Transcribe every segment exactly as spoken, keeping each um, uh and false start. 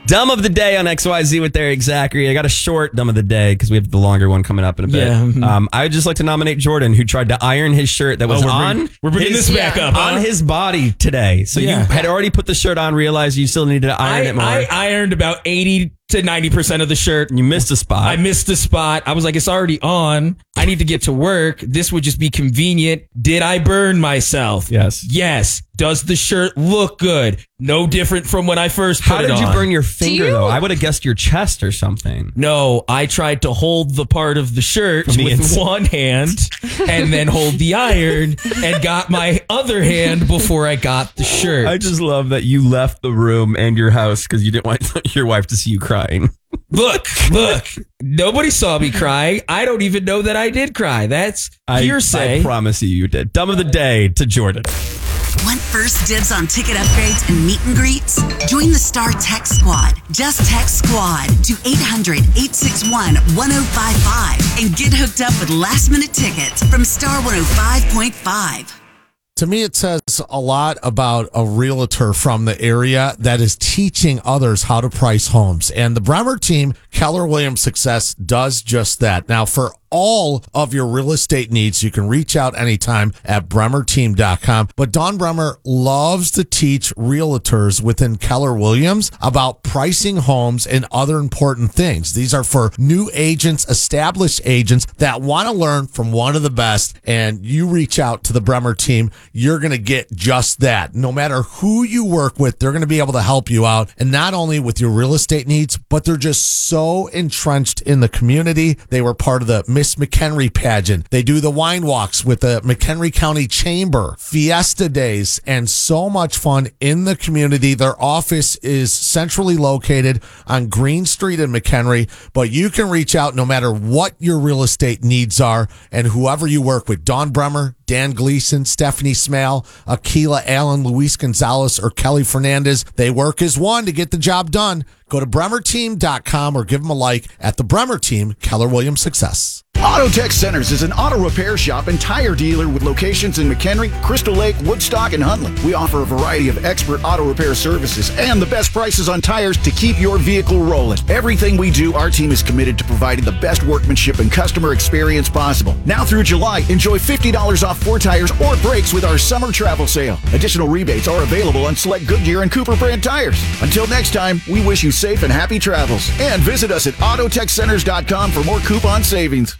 Dumb of the day on X Y Z with Eric Zachary. I got a short dumb of the day because we have the longer one coming up in a bit. Yeah. Um, I would just like to nominate Jordan, who tried to iron his shirt that was oh, we're on. Bring, we're bringing his, this back yeah, up huh? on his body today. So yeah. you had already put the shirt on, realized you still needed to iron I, it more. I ironed about eighty to ninety percent of the shirt. You missed a spot. I missed a spot. I was like, it's already on. I need to get to work. This would just be convenient. Did I burn myself? Yes. Yes. Does the shirt look good? No different from when I first put How it on. did you burn your finger, you? though? I would have guessed your chest or something. No, I tried to hold the part of the shirt From the with ins- one hand and then hold the iron and got my other hand before I got the shirt. I just love that you left the room and your house because you didn't want your wife to see you crying. Look, look, nobody saw me crying. I don't even know that I did cry. That's I, hearsay. I promise you you did. Dumb of the day to Jordan. Want first dibs on ticket upgrades and meet and greets? Join the Star Text Squad. Just text SQUAD to eight hundred, eight six one, one oh five five and get hooked up with last minute tickets from Star one oh five point five. To me, it says a lot about a realtor from the area that is teaching others how to price homes. And the Bremer team, Keller Williams Success, does just that. Now, for all of your real estate needs, you can reach out anytime at bremer team dot com. But Don Bremer loves to teach realtors within Keller Williams about pricing homes and other important things. These are for new agents, established agents that want to learn from one of the best. And you reach out to the Bremer team, you're going to get just that. No matter who you work with, they're going to be able to help you out. And not only with your real estate needs, but they're just so entrenched in the community. They were part of the Miss McHenry pageant. They do the wine walks with the McHenry County Chamber, Fiesta Days, and so much fun in the community. Their office is centrally located on Green Street in McHenry, but you can reach out no matter what your real estate needs are, and whoever you work with, Don Bremer, Dan Gleason, Stephanie Smale, Akila Allen, Luis Gonzalez, or Kelly Fernandez, they work as one to get the job done. Go to bremer team dot com or give them a like at the Bremer Team, Keller Williams Success. Autotech Centers is an auto repair shop and tire dealer with locations in McHenry, Crystal Lake, Woodstock, and Huntley. We offer a variety of expert auto repair services and the best prices on tires to keep your vehicle rolling. Everything we do, our team is committed to providing the best workmanship and customer experience possible. Now through July, enjoy fifty dollars off four tires or brakes with our summer travel sale. Additional rebates are available on select Goodyear and Cooper brand tires. Until next time, we wish you safe and happy travels. And visit us at autotech centers dot com for more coupon savings.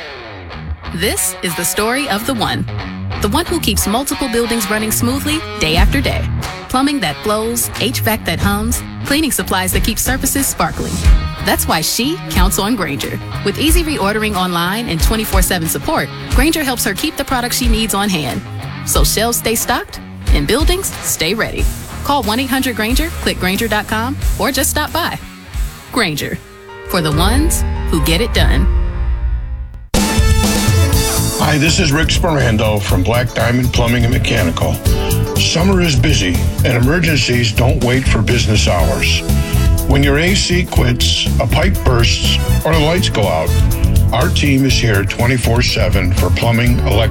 This is the story of the one. The one who keeps multiple buildings running smoothly day after day. Plumbing that flows, H V A C that hums, cleaning supplies that keep surfaces sparkling. That's why she counts on Grainger. With easy reordering online and twenty-four seven support, Grainger helps her keep the products she needs on hand. So shelves stay stocked and buildings stay ready. Call one eight hundred Grainger, click Grainger dot com, or just stop by. Grainger, for the ones who get it done. Hi, this is Rick Sperando from Black Diamond Plumbing and Mechanical. Summer is busy, and emergencies don't wait for business hours. When your A C quits, a pipe bursts, or the lights go out, our team is here twenty-four seven for plumbing, electrical,